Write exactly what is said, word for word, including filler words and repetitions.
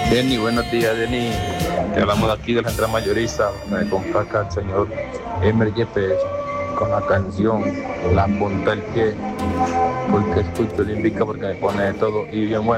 Denny, buenos días, Denny. Te hablamos de aquí de la central mayorista. Me complaca el señor Emer Yepes con la canción La Punta del Pie, porque escucho Olímpica porque me pone de todo y bien bueno.